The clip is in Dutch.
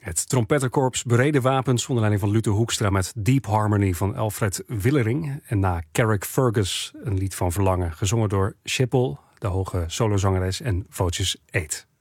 Het trompettenkorps Bereden Wapens onder leiding van Luther Hoekstra met Deep Harmony van Alfred Willering. En na Carrick Fergus een lied van Verlangen, gezongen door Schiphol, de hoge solozangeres, en Voces Eid.